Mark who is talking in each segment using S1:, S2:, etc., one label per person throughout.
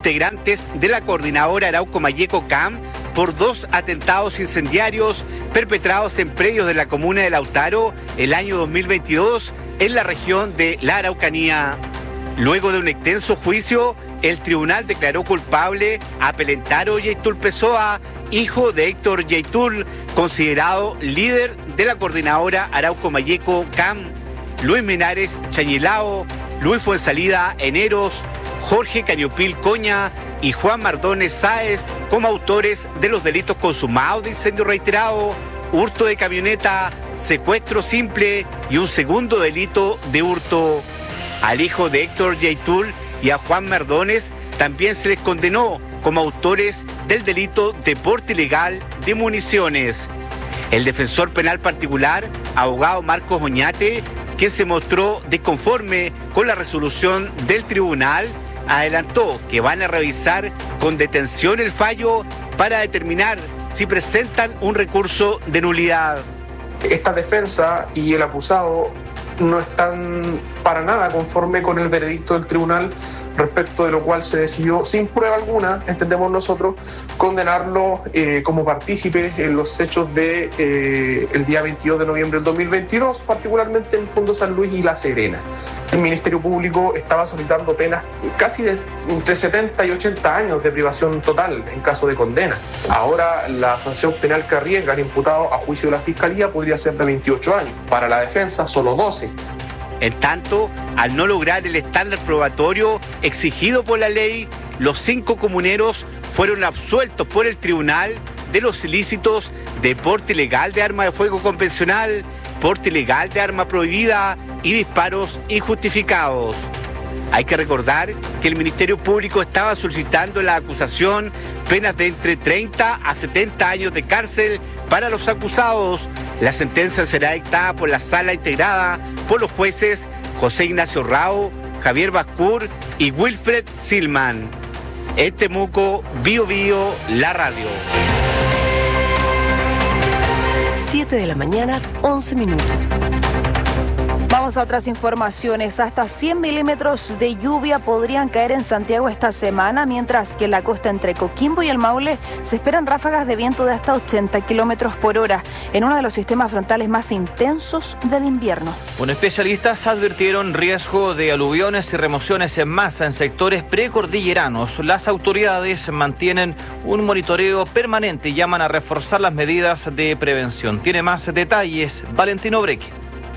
S1: integrantes de la coordinadora Arauco-Mayeco-CAM por 2 atentados incendiarios perpetrados en predios de la comuna de Lautaro el año 2022 en la región de la Araucanía. Luego de un extenso juicio, el tribunal declaró culpable a Pelentaro Yaitul Pessoa, hijo de Héctor Yaitul, considerado líder de la coordinadora Arauco-Mayeco-CAM, Luis Menares Chañilao, Luis Fuensalida Eneros, Jorge Cañopil Coña y Juan Mardones Sáez como autores de los delitos consumados de incendio reiterado, hurto de camioneta, secuestro simple y un segundo delito de hurto. Al hijo de Héctor Yaitul y a Juan Mardones también se les condenó como autores del delito de porte ilegal de municiones. El defensor penal particular, abogado Marcos Oñate, quien se mostró desconforme con la resolución del tribunal, adelantó que van a revisar con detención el fallo para determinar si presentan un recurso de nulidad.
S2: Esta defensa y el acusado no están para nada conforme con el veredicto del tribunal, respecto de lo cual se decidió, sin prueba alguna, entendemos nosotros, condenarlo como partícipe en los hechos de el día 22 de noviembre del 2022, particularmente en Fundo San Luis y La Serena. El Ministerio Público estaba solicitando penas casi de entre 70 y 80 años de privación total en caso de condena. Ahora la sanción penal que arriesga al imputado a juicio de la Fiscalía podría ser de 28 años. Para la defensa, solo 12.
S1: En tanto, al no lograr el estándar probatorio exigido por la ley, los 5 comuneros fueron absueltos por el tribunal de los ilícitos de porte ilegal de arma de fuego convencional, porte ilegal de arma prohibida y disparos injustificados. Hay que recordar que el Ministerio Público estaba solicitando en la acusación penas de entre 30 a 70 años de cárcel para los acusados. La sentencia será dictada por la sala integrada por los jueces José Ignacio Rao, Javier Bascur y Wilfred Silman. En Temuco, Bio Bio, la radio.
S3: 7 de la mañana, 11 minutos.
S4: Vamos a otras informaciones. Hasta 100 milímetros de lluvia podrían caer en Santiago esta semana, mientras que en la costa entre Coquimbo y el Maule se esperan ráfagas de viento de hasta 80 kilómetros por hora, en uno de los sistemas frontales más intensos del invierno.
S5: Bueno, especialistas advirtieron riesgo de aluviones y remociones en masa en sectores precordilleranos. Las autoridades mantienen un monitoreo permanente y llaman a reforzar las medidas de prevención. Tiene más detalles Valentino Breque.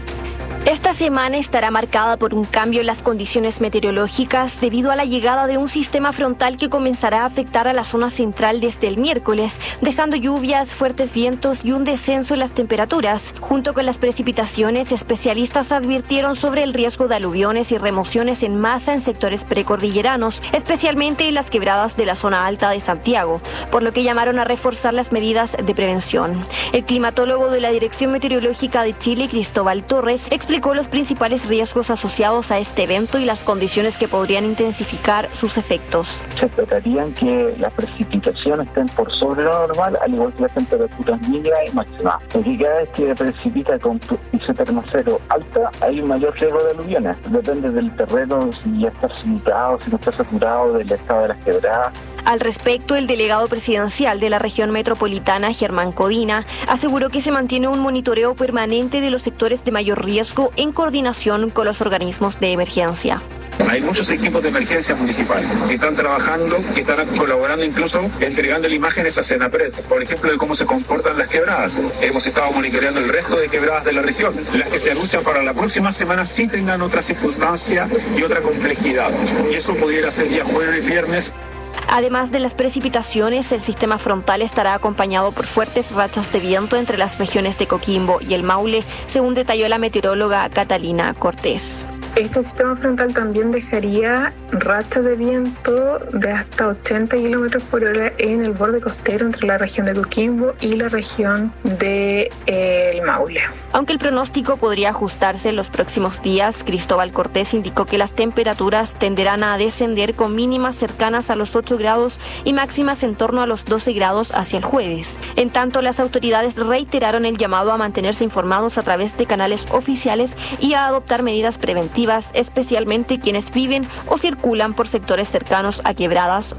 S6: Esta semana estará marcada por un cambio en las condiciones meteorológicas debido a la llegada de un sistema frontal que comenzará a afectar a la zona central desde el miércoles, dejando lluvias, fuertes vientos y un descenso en las temperaturas. Junto con las precipitaciones, especialistas advirtieron sobre el riesgo de aluviones y remociones en masa en sectores precordilleranos, especialmente en las quebradas de la zona alta de Santiago, por lo que llamaron a reforzar las medidas de prevención. El climatólogo de la Dirección Meteorológica de Chile, Cristóbal Torres, explicó los principales riesgos asociados a este evento y las condiciones que podrían intensificar sus efectos.
S7: Se tratarían que las precipitaciones estén por sobre lo normal, al igual que las temperaturas mínimas y máximas. Porque cada vez que precipita con isotermocero alta, hay un mayor riesgo de aluviones. Depende del terreno, si ya está saturado, si no está saturado, del estado de las quebradas.
S6: Al respecto, el delegado presidencial de la región metropolitana, Germán Codina, aseguró que se mantiene un monitoreo permanente de los sectores de mayor riesgo en coordinación con los organismos de emergencia.
S8: Hay muchos equipos de emergencia municipal que están trabajando, que están colaborando, incluso entregándole imágenes a Senapred, por ejemplo, de cómo se comportan las quebradas. Hemos estado monitoreando el resto de quebradas de la región. Las que se anuncian para la próxima semana sí tengan otra circunstancia y otra complejidad. Y eso pudiera ser día jueves y viernes.
S6: Además de las precipitaciones, el sistema frontal estará acompañado por fuertes rachas de viento entre las regiones de Coquimbo y el Maule, según detalló la meteoróloga Catalina Cortés.
S9: Este sistema frontal también dejaría rachas de viento de hasta 80 kilómetros por hora en el borde costero entre la región de Coquimbo y la región del Maule.
S6: Aunque el pronóstico podría ajustarse en los próximos días, Cristóbal Cortés indicó que las temperaturas tenderán a descender con mínimas cercanas a los 8 grados y máximas en torno a los 12 grados hacia el jueves. En tanto, las autoridades reiteraron el llamado a mantenerse informados a través de canales oficiales y a adoptar medidas preventivas, especialmente quienes viven o circulan por sectores cercanos a quebradas